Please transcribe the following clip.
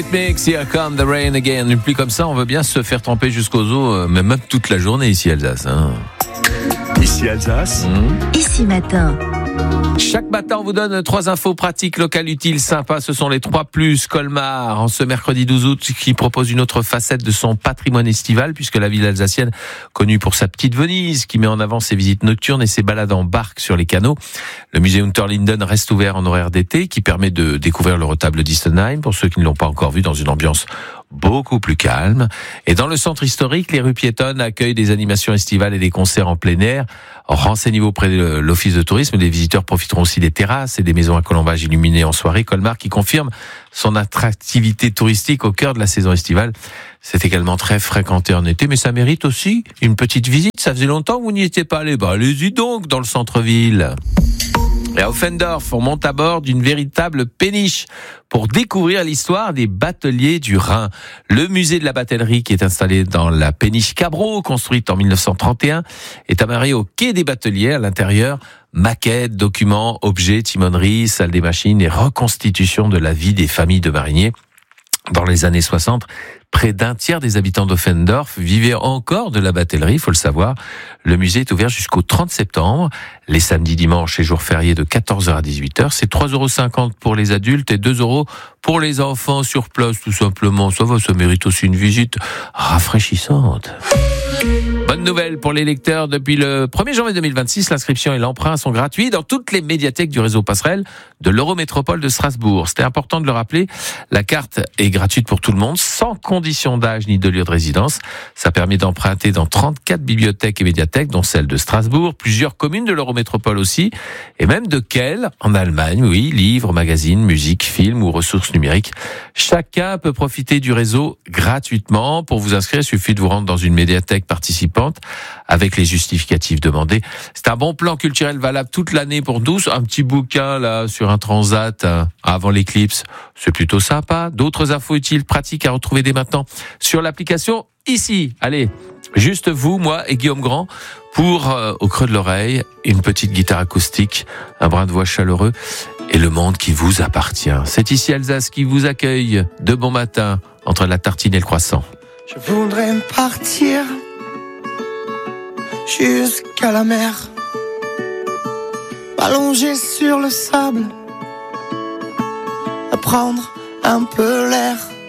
Mix, Here Come the Rain Again. Une pluie comme ça, on veut bien se faire tremper jusqu'aux os, mais même toute la journée ici Alsace. Ici Alsace. Ici matin. Chaque matin, on vous donne 3 infos pratiques, locales, utiles, sympas. Ce sont les 3+. Colmar, en ce mercredi 12 août, qui propose une autre facette de son patrimoine estival, puisque la ville alsacienne, connue pour sa petite Venise, qui met en avant ses visites nocturnes et ses balades en barque sur les canaux. Le musée Unterlinden reste ouvert en horaire d'été, qui permet de découvrir le retable d'Istenheim, pour ceux qui ne l'ont pas encore vu, dans une ambiance beaucoup plus calme. Et dans le centre historique, les rues piétonnes accueillent des animations estivales et des concerts en plein air. Renseignez-vous auprès de l'office de tourisme. Les visiteurs profiteront aussi des terrasses et des maisons à colombage illuminées en soirée. Colmar qui confirme son attractivité touristique au cœur de la saison estivale. C'est également très fréquenté en été, mais ça mérite aussi une petite visite. Ça faisait longtemps que vous n'y étiez pas allé. Allez-y donc dans le centre-ville. Et à Offendorf, on monte à bord d'une véritable péniche pour découvrir l'histoire des bateliers du Rhin. Le musée de la batellerie, qui est installé dans la péniche Cabro, construite en 1931, est amarré au quai des bateliers. À l'intérieur, maquettes, documents, objets, timoneries, salles des machines et reconstitution de la vie des familles de mariniers. Dans les années 60, près d'un tiers des habitants d'Offendorf vivaient encore de la batellerie, il faut le savoir. Le musée est ouvert jusqu'au 30 septembre, les samedis, dimanches et jours fériés de 14h à 18h. C'est 3,50 € pour les adultes et 2 € pour les enfants sur place, tout simplement. Ça va, ça mérite aussi une visite rafraîchissante. Bonne nouvelle pour les lecteurs, depuis le 1er janvier 2026, l'inscription et l'emprunt sont gratuits dans toutes les médiathèques du réseau Passerelle de l'Eurométropole de Strasbourg. C'était important de le rappeler, la carte est gratuite pour tout le monde, sans condition d'âge ni de lieu de résidence. Ça permet d'emprunter dans 34 bibliothèques et médiathèques, dont celle de Strasbourg, plusieurs communes de l'Eurométropole aussi, et même de Kiel, en Allemagne, oui, livres, magazines, musique, films ou ressources numériques. Chacun peut profiter du réseau gratuitement. Pour vous inscrire, il suffit de vous rendre dans une médiathèque participante avec les justificatifs demandés. C'est un bon plan culturel valable toute l'année pour tous. Un petit bouquin là sur un transat avant l'éclipse, c'est plutôt sympa. D'autres infos utiles, pratiques à retrouver dès maintenant sur l'application ici. Allez, juste vous, moi et Guillaume Grand pour au creux de l'oreille une petite guitare acoustique, un brin de voix chaleureux et le monde qui vous appartient. C'est ici Alsace qui vous accueille de bon matin entre la tartine et le croissant. Je voudrais partir jusqu'à la mer, m'allonger sur le sable, à prendre un peu l'air.